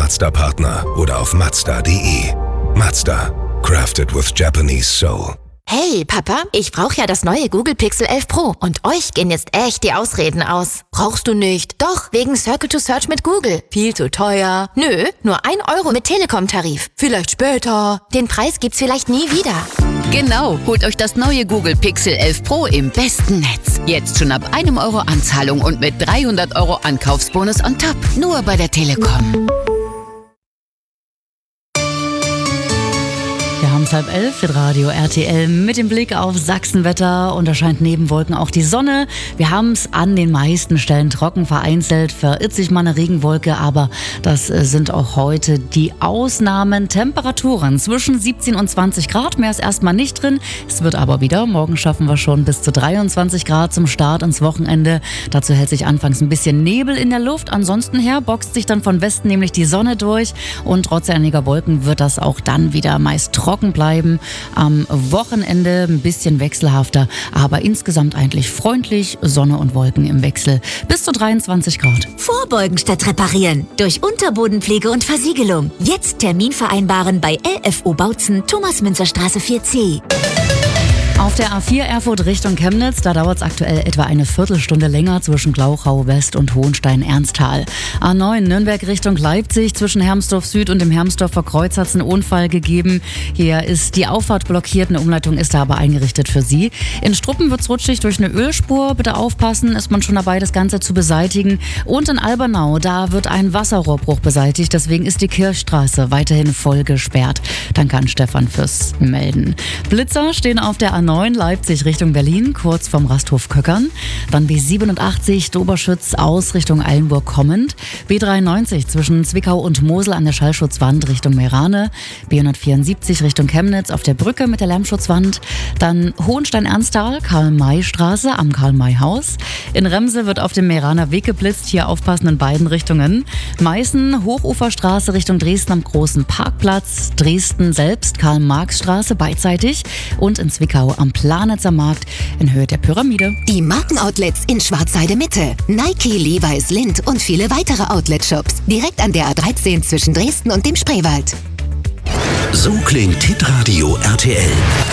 Mazda-Partner oder auf Mazda.de. Mazda. Crafted with Japanese soul. Hey, Papa, ich brauche ja das neue Google Pixel 11 Pro und euch gehen jetzt echt die Ausreden aus. Brauchst du nicht? Doch, wegen Circle to Search mit Google. Viel zu teuer. Nö, nur 1 Euro mit Telekom-Tarif. Vielleicht später. Den Preis gibt's vielleicht nie wieder. Genau, holt euch das neue Google Pixel 11 Pro im besten Netz. Jetzt schon ab 1 Euro Anzahlung und mit 300 Euro Ankaufsbonus on top. Nur bei der Telekom. Wir haben es 10:30 mit Radio RTL mit dem Blick auf Sachsenwetter und da scheint neben Wolken auch die Sonne. Wir haben es an den meisten Stellen trocken, vereinzelt verirrt sich mal eine Regenwolke, aber das sind auch heute die Ausnahmen. Temperaturen zwischen 17 und 20 Grad, mehr ist erstmal nicht drin. Es wird aber wieder, morgen schaffen wir schon bis zu 23 Grad zum Start ins Wochenende. Dazu hält sich anfangs ein bisschen Nebel in der Luft, ansonsten her boxt sich dann von Westen nämlich die Sonne durch und trotz einiger Wolken wird das auch dann wieder meist trocken bleiben. Am Wochenende ein bisschen wechselhafter, aber insgesamt eigentlich freundlich, Sonne und Wolken im Wechsel. Bis zu 23 Grad. Vorbeugen statt reparieren. Durch Unterbodenpflege und Versiegelung. Jetzt Termin vereinbaren bei LFO Bautzen, Thomas-Münzer-Straße 4C. Auf der A4 Erfurt Richtung Chemnitz, da dauert es aktuell etwa eine Viertelstunde länger zwischen Glauchau West und Hohenstein-Ernsthal. A9 Nürnberg Richtung Leipzig, zwischen Hermsdorf Süd und dem Hermsdorfer Kreuz hat es einen Unfall gegeben. Hier ist die Auffahrt blockiert, eine Umleitung ist da aber eingerichtet für Sie. In Struppen wird es rutschig durch eine Ölspur, bitte aufpassen, ist man schon dabei, das Ganze zu beseitigen. Und in Albernau, da wird ein Wasserrohrbruch beseitigt, deswegen ist die Kirchstraße weiterhin voll gesperrt. Danke an Stefan fürs Melden. Blitzer stehen auf der A9 Leipzig Richtung Berlin, kurz vom Rasthof Köckern. Dann B87 Doberschütz aus Richtung Eilenburg kommend. B93 zwischen Zwickau und Mosel an der Schallschutzwand Richtung Meerane. B174 Richtung Chemnitz auf der Brücke mit der Lärmschutzwand. Dann Hohenstein-Ernsthal, Karl-May-Straße am Karl-May-Haus. In Remse wird auf dem Meeraner Weg geblitzt, hier aufpassen in beiden Richtungen. Meißen, Hochuferstraße Richtung Dresden am Großen Parkplatz. Dresden selbst, Karl-Marx-Straße beidseitig. Und in Zwickau am Planitzer Markt in Höhe der Pyramide. Die Markenoutlets in Schwarzheide Mitte. Nike, Levi's, Lindt und viele weitere Outlet-Shops. Direkt an der A13 zwischen Dresden und dem Spreewald. So klingt Hitradio RTL.